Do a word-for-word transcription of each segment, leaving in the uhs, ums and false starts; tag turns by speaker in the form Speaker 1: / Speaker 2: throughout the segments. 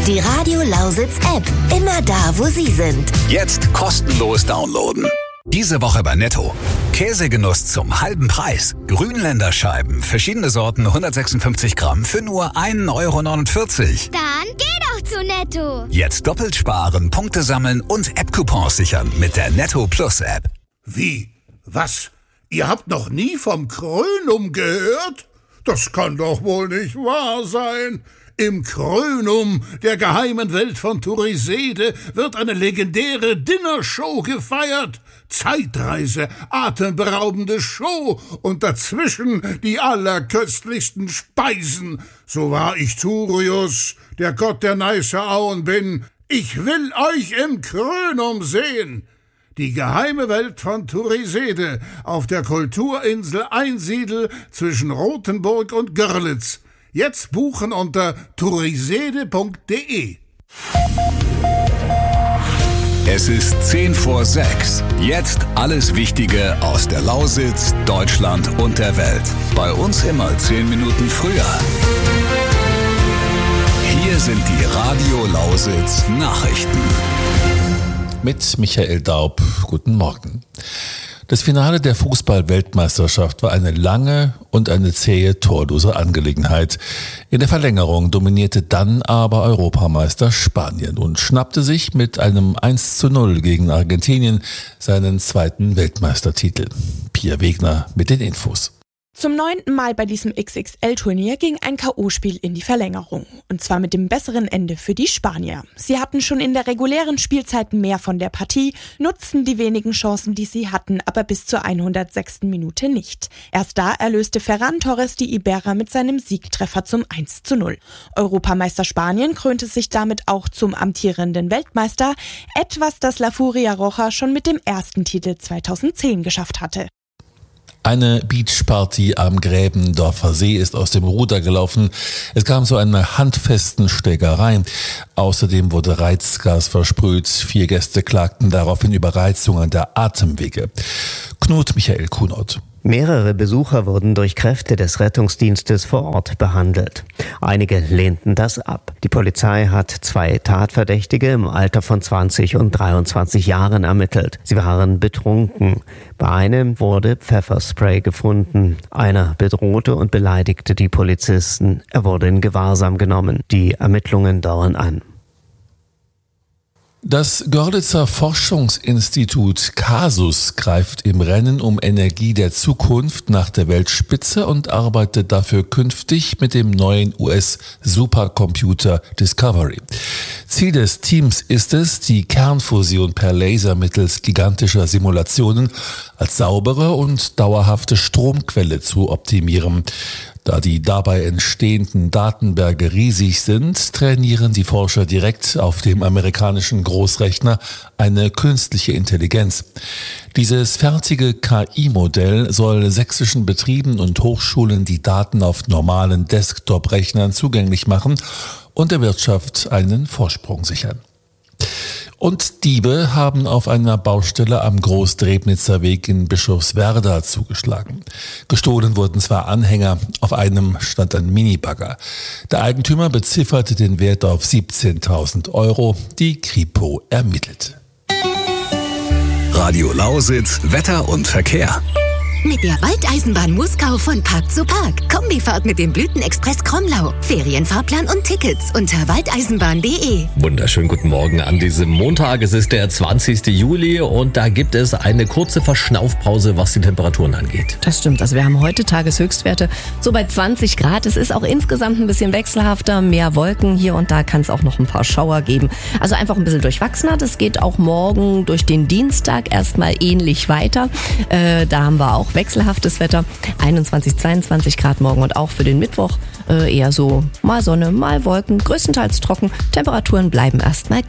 Speaker 1: Die Radio Lausitz App. Immer da, wo Sie sind.
Speaker 2: Jetzt kostenlos downloaden. Diese Woche bei Netto. Käsegenuss zum halben Preis. Grünländer Scheiben, verschiedene Sorten, hundertsechsundfünfzig Gramm für nur ein Euro neunundvierzig.
Speaker 3: Dann geh doch zu Netto.
Speaker 2: Jetzt doppelt sparen, Punkte sammeln und App-Coupons sichern mit der Netto Plus App.
Speaker 4: Wie? Was? Ihr habt noch nie vom Krönum gehört? Das kann doch wohl nicht wahr sein. Im Krönum, der geheimen Welt von Turisede, wird eine legendäre Dinnershow gefeiert. Zeitreise, atemberaubende Show und dazwischen die allerköstlichsten Speisen. So wahr ich Turius, der Gott der Neißer Auen bin, ich will euch im Krönum sehen. Die geheime Welt von Turisede auf der Kulturinsel Einsiedel zwischen Rothenburg und Görlitz. Jetzt buchen unter turisede punkt de.
Speaker 2: Es ist zehn vor sechs. Jetzt alles Wichtige aus der Lausitz, Deutschland und der Welt. Bei uns immer zehn Minuten früher. Hier sind die Radio Lausitz Nachrichten.
Speaker 5: Mit Michael Daub. Guten Morgen. Das Finale der Fußball-Weltmeisterschaft war eine lange und eine zähe torlose Angelegenheit. In der Verlängerung dominierte dann aber Europameister Spanien und schnappte sich mit einem eins zu null gegen Argentinien seinen zweiten Weltmeistertitel. Pia Wegner mit den Infos.
Speaker 6: Zum neunten Mal bei diesem X X L-Turnier ging ein K O-Spiel in die Verlängerung. Und zwar mit dem besseren Ende für die Spanier. Sie hatten schon in der regulären Spielzeit mehr von der Partie, nutzten die wenigen Chancen, die sie hatten, aber bis zur hundertsechsten Minute nicht. Erst da erlöste Ferran Torres die Iberer mit seinem Siegtreffer zum eins zu null. Europameister Spanien krönte sich damit auch zum amtierenden Weltmeister, etwas, das La Furia Roja schon mit dem ersten Titel zweitausendzehn geschafft hatte.
Speaker 5: Eine Beachparty am Gräbendorfer See ist aus dem Ruder gelaufen. Es kam zu einer handfesten Schlägerei. Außerdem wurde Reizgas versprüht. Vier Gäste klagten daraufhin über Reizungen der Atemwege. Knut Michael Kunert.
Speaker 7: Mehrere Besucher wurden durch Kräfte des Rettungsdienstes vor Ort behandelt. Einige lehnten das ab. Die Polizei hat zwei Tatverdächtige im Alter von zwanzig und dreiundzwanzig Jahren ermittelt. Sie waren betrunken. Bei einem wurde Pfefferspray gefunden. Einer bedrohte und beleidigte die Polizisten. Er wurde in Gewahrsam genommen. Die Ermittlungen dauern an.
Speaker 5: Das Görlitzer Forschungsinstitut CASUS greift im Rennen um Energie der Zukunft nach der Weltspitze und arbeitet dafür künftig mit dem neuen U S-Supercomputer Discovery. Ziel des Teams ist es, die Kernfusion per Laser mittels gigantischer Simulationen als saubere und dauerhafte Stromquelle zu optimieren. Da die dabei entstehenden Datenberge riesig sind, trainieren die Forscher direkt auf dem amerikanischen Großrechner eine künstliche Intelligenz. Dieses fertige K I-Modell soll sächsischen Betrieben und Hochschulen die Daten auf normalen Desktop-Rechnern zugänglich machen und der Wirtschaft einen Vorsprung sichern. Und Diebe haben auf einer Baustelle am Großdrebnitzer Weg in Bischofswerda zugeschlagen. Gestohlen wurden zwar Anhänger, auf einem stand ein Minibagger. Der Eigentümer bezifferte den Wert auf siebzehntausend Euro. Die Kripo ermittelt.
Speaker 2: Radio Lausitz, Wetter und Verkehr.
Speaker 1: Mit der Waldeisenbahn Muskau von Park zu Park. Kombifahrt mit dem Blütenexpress Kromlau. Ferienfahrplan und Tickets unter waldeisenbahn punkt de.
Speaker 8: Wunderschönen guten Morgen an diesem Montag. Es ist der zwanzigsten Juli und da gibt es eine kurze Verschnaufpause, was die Temperaturen angeht.
Speaker 9: Das stimmt. Also wir haben heute Tageshöchstwerte so bei zwanzig Grad. Es ist auch insgesamt ein bisschen wechselhafter. Mehr Wolken. Hier und da kann es auch noch ein paar Schauer geben. Also einfach ein bisschen durchwachsener. Das geht auch morgen durch den Dienstag erstmal ähnlich weiter. Äh, da haben wir auch wechselhaftes Wetter, einundzwanzig, zweiundzwanzig Grad morgen und auch für den Mittwoch äh, eher so mal Sonne, mal Wolken, größtenteils trocken. Temperaturen bleiben erstmal gleich.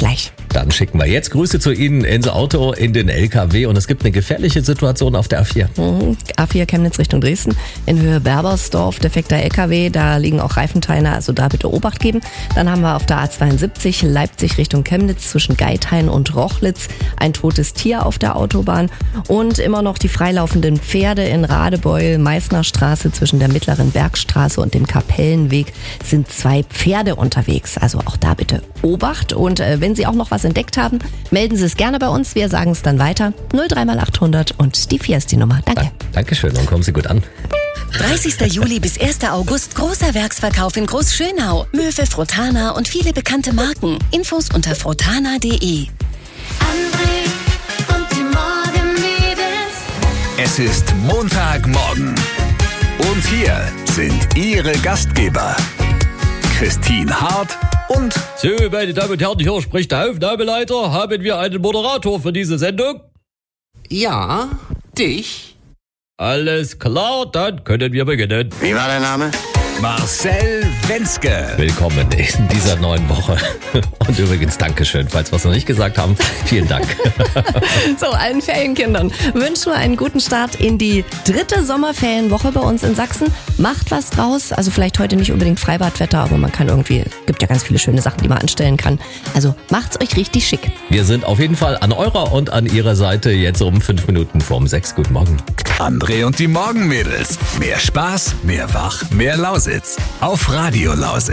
Speaker 8: Dann schicken wir jetzt Grüße zu Ihnen ins Auto, in den L K W und es gibt eine gefährliche Situation auf der A vier.
Speaker 9: Mhm. A vier Chemnitz Richtung Dresden, in Höhe Berbersdorf, defekter L K W, da liegen auch Reifenteile, also da bitte Obacht geben. Dann haben wir auf der A zweiundsiebzig Leipzig Richtung Chemnitz zwischen Geithain und Rochlitz ein totes Tier auf der Autobahn und immer noch die freilaufenden Pferde in Radebeul, Meißner Straße zwischen der Mittleren Bergstraße und dem Kapellenweg sind zwei Pferde unterwegs, also auch da bitte Obacht und äh, wenn Sie auch noch was entdeckt haben, melden Sie es gerne bei uns, wir sagen es dann weiter. null drei mal achthundert und die vier ist die Nummer. Danke.
Speaker 8: Dankeschön und kommen Sie gut an.
Speaker 1: dreißigster Juli bis erster August großer Werksverkauf in Großschönau. Möwe, Frotana und viele bekannte Marken. Infos unter frotana punkt de.
Speaker 3: André und die Morgenmädels.
Speaker 2: Es ist Montagmorgen. Und hier sind Ihre Gastgeber. Christine Hart und...
Speaker 8: So, meine Damen und Herren, hier spricht der Aufnahmeleiter. Haben wir einen Moderator für diese Sendung?
Speaker 10: Ja, dich.
Speaker 8: Alles klar, dann können wir beginnen.
Speaker 10: Wie war der Name?
Speaker 2: Marcel Wenske.
Speaker 8: Willkommen in dieser neuen Woche. Und übrigens Dankeschön, falls wir es noch nicht gesagt haben. Vielen Dank.
Speaker 9: So, allen Ferienkindern wünschen wir einen guten Start in die dritte Sommerferienwoche bei uns in Sachsen. Macht was draus. Also vielleicht heute nicht unbedingt Freibadwetter, aber man kann irgendwie, gibt ja ganz viele schöne Sachen, die man anstellen kann. Also macht's euch richtig schick.
Speaker 8: Wir sind auf jeden Fall an eurer und an ihrer Seite jetzt um fünf Minuten vorm sechs. Guten Morgen.
Speaker 2: André und die Morgenmädels. Mehr Spaß, mehr Wach, mehr Lausitz. Auf Radio Lausitz.